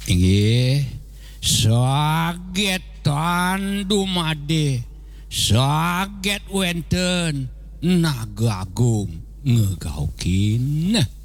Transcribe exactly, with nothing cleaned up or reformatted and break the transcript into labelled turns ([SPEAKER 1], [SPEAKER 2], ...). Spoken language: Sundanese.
[SPEAKER 1] Inggih sagetan dumade saget wenten Naga Agung ngegaukin.